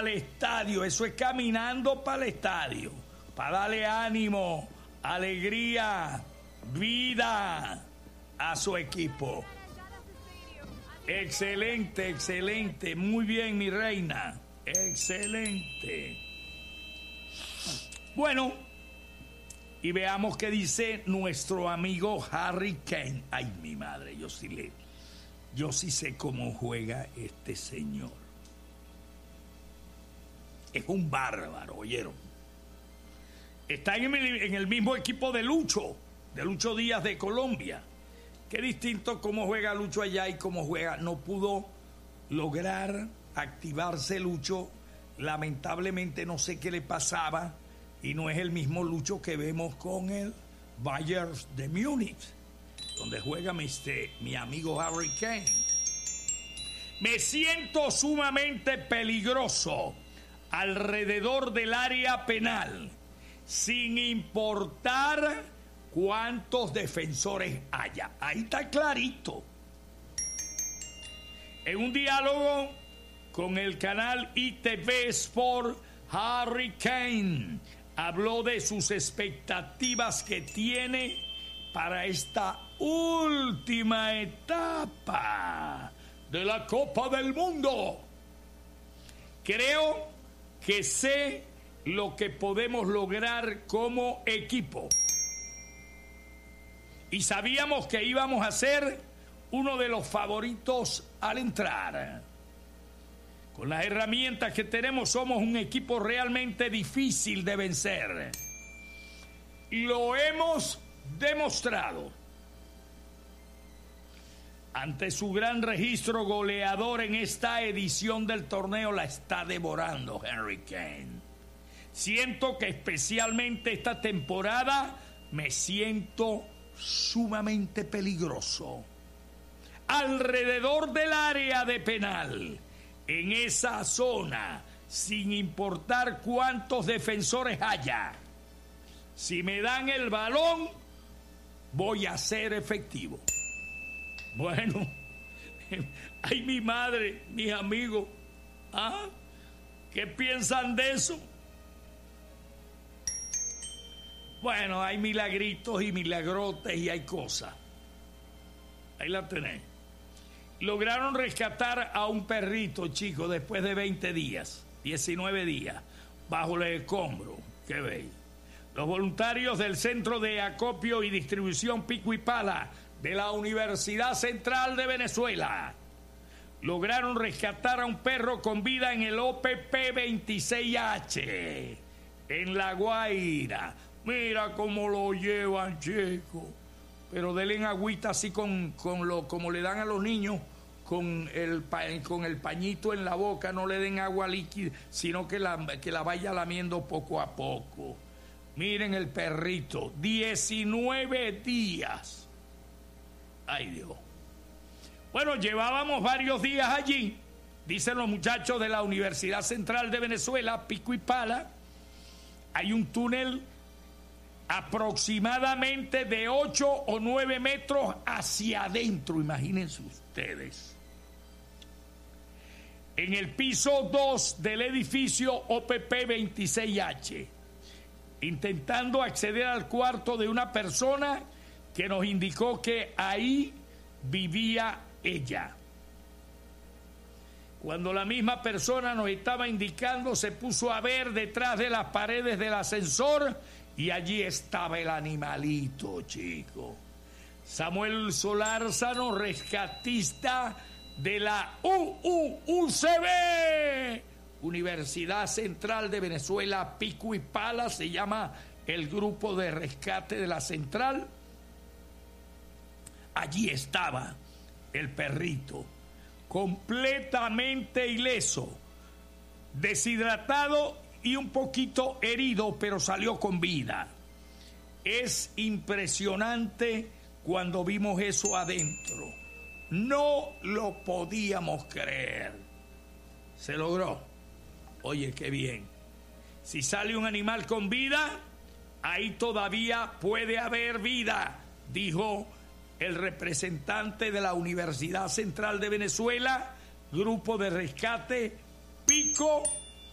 para el estadio, eso es caminando para el estadio, para darle ánimo, alegría, vida a su equipo. Excelente, excelente, muy bien, mi reina, excelente. Bueno, y veamos qué dice nuestro amigo Harry Kane. Ay, mi madre, yo sí sé cómo juega este señor. Es un bárbaro, ¿oyeron? Está en el mismo equipo de Lucho Díaz de Colombia. Qué distinto cómo juega Lucho allá y cómo juega. No pudo lograr activarse Lucho. Lamentablemente no sé qué le pasaba. Y no es el mismo Lucho que vemos con el Bayern de Múnich, donde juega mi amigo Harry Kane. Me siento sumamente peligroso alrededor del área penal, sin importar cuántos defensores haya. Ahí está clarito. En un diálogo con el canal ITV Sport, Harry Kane habló de sus expectativas que tiene para esta última etapa de la Copa del Mundo. Creo que sé lo que podemos lograr como equipo. Y sabíamos que íbamos a ser uno de los favoritos al entrar. Con las herramientas que tenemos somos un equipo realmente difícil de vencer. Lo hemos demostrado. Ante su gran registro goleador en esta edición del torneo, la está devorando Harry Kane. Siento que especialmente esta temporada me siento sumamente peligroso. Alrededor del área de penal, en esa zona, sin importar cuántos defensores haya, si me dan el balón, voy a ser efectivo. Bueno, ay, mi madre, mis amigos, ¿ah? ¿Qué piensan de eso? Bueno, hay milagritos y milagrotes y hay cosas. Ahí la tenés. Lograron rescatar a un perrito, chicos, después de 20 días, 19 días, bajo el escombro. ¿Qué veis? Los voluntarios del Centro de Acopio y Distribución Pico y Pala de la Universidad Central de Venezuela lograron rescatar a un perro con vida en el OPP 26H, en La Guaira. Mira cómo lo llevan, chicos. Pero denle agüita así como le dan a los niños, con el pañito en la boca. No le den agua líquida, sino que la vaya lamiendo poco a poco. Miren el perrito, 19 días. Ay, Dios. Bueno, llevábamos varios días allí, dicen los muchachos de la Universidad Central de Venezuela, Pico y Pala. Hay un túnel aproximadamente de 8 o 9 metros hacia adentro, imagínense ustedes. En el piso 2 del edificio OPP 26H, intentando acceder al cuarto de una persona que nos indicó que ahí vivía ella. Cuando la misma persona nos estaba indicando, se puso a ver detrás de las paredes del ascensor y allí estaba el animalito, chico. Samuel Solárzano, rescatista de la UCB, Universidad Central de Venezuela, Pico y Pala, se llama el grupo de rescate de la central. Allí estaba el perrito, completamente ileso, deshidratado y un poquito herido, pero salió con vida. Es impresionante cuando vimos eso adentro. No lo podíamos creer. Se logró. Oye, qué bien. Si sale un animal con vida, ahí todavía puede haber vida, dijo el representante de la Universidad Central de Venezuela, Grupo de Rescate Pico